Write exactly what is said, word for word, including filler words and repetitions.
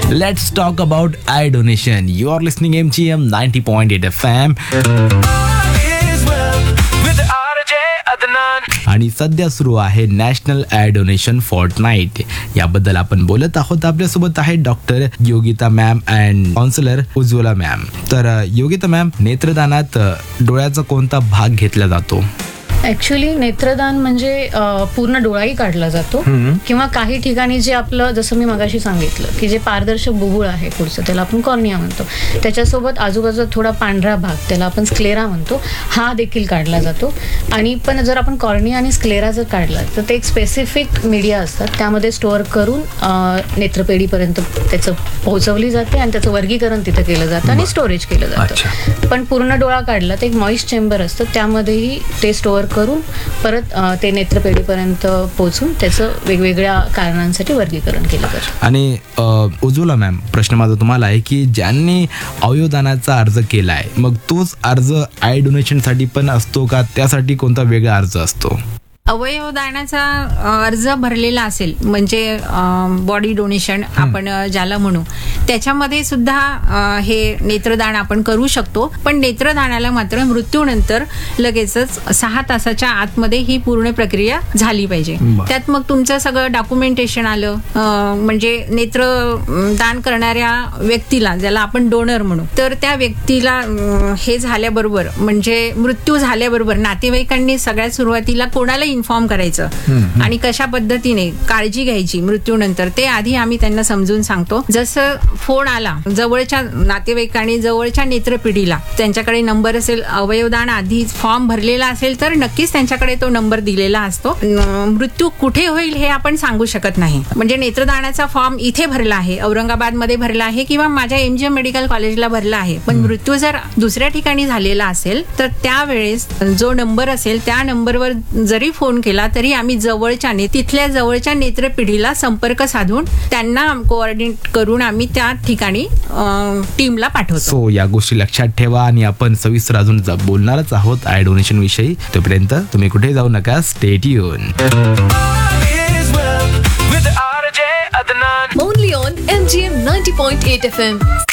Let's talk about eye donation. You are listening M G M ninety point eight F M. आणि सध्या सुरू आहे national I donation फोर्टनाईट. याबद्दल आपण बोलत आहोत. आपल्यासोबत आहे doctor Yogita ma'am and counsellor Ujjwala ma'am. तर योगिता मॅम, नेत्रदानात डोळ्याचा कोणता भाग घेतला जातो? ऍक्च्युली नेत्रदान म्हणजे पूर्ण डोळाही काढला जातो किंवा काही ठिकाणी जे आपलं, जसं मी मगाशी सांगितलं की जे पारदर्शक बुबुळ आहे पुढचं, त्याला आपण कॉर्निया म्हणतो, त्याच्यासोबत आजूबाजूला थोडा पांढरा भाग, त्याला आपण स्क्लेरा म्हणतो, हा देखील काढला जातो. आणि पण जर आपण कॉर्निया आणि स्क्लेरा जर काढला तर ते एक स्पेसिफिक मीडिया असतात, त्यामध्ये स्टोअर करून नेत्रपेढीपर्यंत त्याचं पोहोचवली जाते आणि त्याचं वर्गीकरण तिथं केलं जातं आणि स्टोरेज केलं जातं. पण पूर्ण डोळा काढला तर एक मॉइस्ट चेंबर असतं, त्यामध्येही ते स्टोअर करून परत ते नेत्रपेढीपर्यंत पोहोचून त्याचं वेगवेगळ्या कारणांसाठी वर्गीकरण केलं जातं. आणि उज्ज्वला मॅम, प्रश्न माझा तुम्हाला आहे की ज्यांनी अवयवदानाचा अर्ज केलाय, मग तोच अर्ज आय डोनेशनसाठी पण असतो का? त्यासाठी कोणता वेगळा अर्ज असतो? अवयवदानाचा अर्ज भरलेला असेल म्हणजे बॉडी डोनेशन आपण ज्याला म्हणू, त्याच्यामध्ये सुद्धा हे नेत्रदान आपण करू शकतो. पण नेत्रदानाला मात्र मृत्यूनंतर लगेचच सहा तासाच्या आतमध्ये ही पूर्ण प्रक्रिया झाली पाहिजे. त्यात मग तुमचं सगळं डॉक्युमेंटेशन आलं, म्हणजे नेत्रदान करणाऱ्या व्यक्तीला, ज्याला आपण डोनर म्हणू, तर त्या व्यक्तीला हे झाल्याबरोबर म्हणजे मृत्यू झाल्याबरोबर नातेवाईकांनी सगळ्यात सुरुवातीला कोणाला इन्फॉर्म करायचं आणि कशा पद्धतीने काळजी घ्यायची मृत्यूनंतर, ते आधी आम्ही त्यांना समजून सांगतो. जसं फोन आला जवळच्या नातेवाईकांनी, जवळच्या नेत्रपिढीला त्यांच्याकडे नंबर असेल, अवयवदान आधी फॉर्म भरलेला असेल तर नक्कीच त्यांच्याकडे तो नंबर दिलेला असतो. मृत्यू कुठे होईल हे आपण सांगू शकत नाही. म्हणजे नेत्रदानाचा फॉर्म इथे भरला आहे, औरंगाबाद मध्ये भरला आहे किंवा माझ्या एमजीएम मेडिकल कॉलेजला भरला आहे, पण मृत्यू जर दुसऱ्या ठिकाणी झालेला असेल तर त्यावेळेस जो नंबर असेल त्या नंबरवर जरी फोन केला तरी आम्ही जवळच्या तिथल्या जवळच्या नेत्रपिढीला संपर्क साधून त्यांना कोऑर्डिनेट करून आम्ही त्या ठिकाणी टीमला पाठवतो. सो या गोष्टी लक्षात ठेवा आणि आपण सविस्तर अजून बोलणारच आहोत आय डोनेशन विषयी. तोपर्यंत तुम्ही कुठे जाऊ नका. Stay tune. Only on M G M ninety point eight F M.